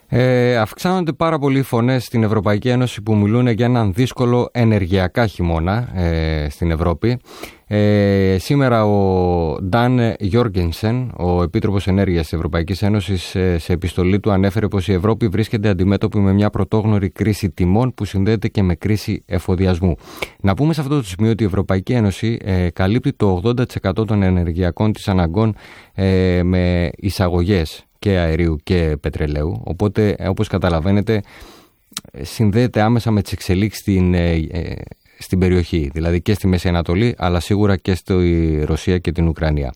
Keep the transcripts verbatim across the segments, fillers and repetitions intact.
Ε, αυξάνονται πάρα πολλοί φωνές στην Ευρωπαϊκή Ένωση που μιλούν για έναν δύσκολο ενεργειακά χειμώνα ε, στην Ευρώπη. Ε, σήμερα ο Νταν Γιόργενσεν, ο Επίτροπος Ενέργειας της Ευρωπαϊκής Ένωσης, ε, σε επιστολή του ανέφερε πως η Ευρώπη βρίσκεται αντιμέτωπη με μια πρωτόγνωρη κρίση τιμών που συνδέεται και με κρίση εφοδιασμού. Να πούμε σε αυτό το σημείο ότι η Ευρωπαϊκή Ένωση ε, καλύπτει το ογδόντα τοις εκατό των ενεργειακών της αναγκών ε, με εισαγωγές και αερίου και πετρελαίου, οπότε όπως καταλαβαίνετε συνδέεται άμεσα με τις εξελίξεις στην, ε, ε, στην περιοχή, δηλαδή και στη Μέση Ανατολή αλλά σίγουρα και στη Ρωσία και την Ουκρανία.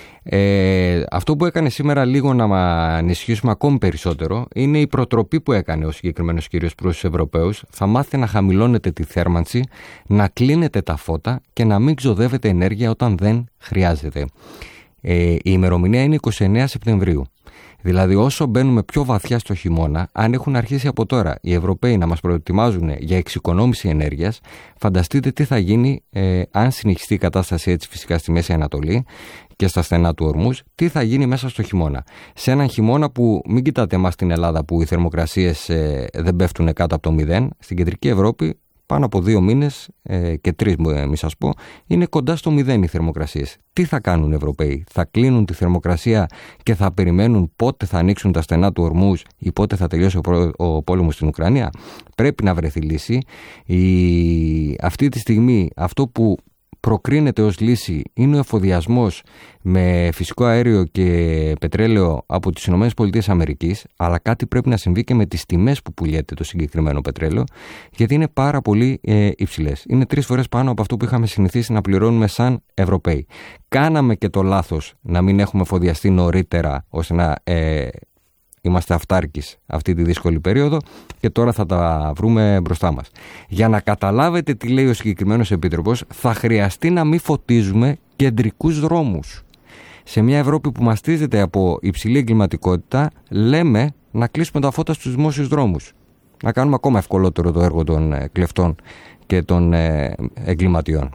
Ε, αυτό που έκανε σήμερα λίγο να ανισχύσουμε ακόμη περισσότερο είναι η προτροπή που έκανε ο συγκεκριμένος κύριος προς τους Ευρωπαίους. Θα μάθετε να χαμηλώνετε τη θέρμανση, να κλείνετε τα φώτα και να μην ξοδεύετε ενέργεια όταν δεν χρειάζεται. Ε, η ημερομηνία είναι είκοσι εννέα Σεπτεμβρίου. Δηλαδή, όσο μπαίνουμε πιο βαθιά στο χειμώνα, αν έχουν αρχίσει από τώρα οι Ευρωπαίοι να μας προετοιμάζουν για εξοικονόμηση ενέργειας, φανταστείτε τι θα γίνει ε, αν συνεχιστεί η κατάσταση έτσι φυσικά στη Μέση Ανατολή και στα στενά του Ορμούς, τι θα γίνει μέσα στο χειμώνα. Σε έναν χειμώνα που, μην κοιτάτε εμάς στην Ελλάδα που οι θερμοκρασίες ε, δεν πέφτουν κάτω από το μηδέν, στην κεντρική Ευρώπη πάνω από δύο μήνες ε, και τρεις, ε, μη σας πω, είναι κοντά στο μηδέν οι θερμοκρασίες. Τι θα κάνουν οι Ευρωπαίοι? Θα κλείνουν τη θερμοκρασία και θα περιμένουν πότε θα ανοίξουν τα στενά του Ορμούς ή πότε θα τελειώσει ο, προ... ο πόλεμος στην Ουκρανία? Πρέπει να βρεθεί λύση. Η... Αυτή τη στιγμή αυτό που προκρίνεται ως λύση είναι ο εφοδιασμός με φυσικό αέριο και πετρέλαιο από τις ΗΠΑ, αλλά κάτι πρέπει να συμβεί και με τις τιμές που πουλιέται το συγκεκριμένο πετρέλαιο, γιατί είναι πάρα πολύ ε, υψηλές. Είναι τρεις φορές πάνω από αυτό που είχαμε συνηθίσει να πληρώνουμε σαν Ευρωπαίοι. Κάναμε και το λάθος να μην έχουμε εφοδιαστεί νωρίτερα ώστε να ε, είμαστε αυτάρκεις αυτή τη δύσκολη περίοδο και τώρα θα τα βρούμε μπροστά μας. Για να καταλάβετε τι λέει ο συγκεκριμένος Επίτροπος, θα χρειαστεί να μην φωτίζουμε κεντρικούς δρόμους. Σε μια Ευρώπη που μαστίζεται από υψηλή εγκληματικότητα, λέμε να κλείσουμε τα φώτα στους δημόσιους δρόμους. Να κάνουμε ακόμα ευκολότερο το έργο των κλεφτών και των εγκληματιών.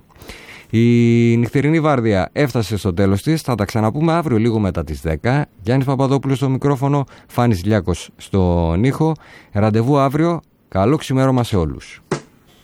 Η νυχτερινή βάρδια έφτασε στο τέλος της. Θα τα ξαναπούμε αύριο λίγο μετά τις δέκα. Γιάννης Παπαδόπουλος στο μικρόφωνο, Φάνης Λιάκος στον ήχο. Ραντεβού αύριο. Καλό ξημέρωμα σε όλους.